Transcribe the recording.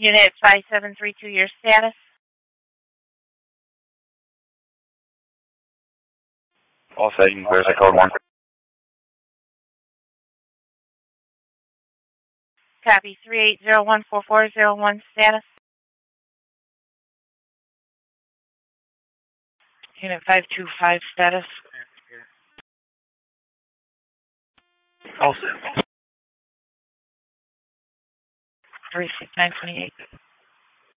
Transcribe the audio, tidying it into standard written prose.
Unit 5732, your status? All set, you can clear code 1. Copy 38014401 status. Unit 525 status. All set. 36928.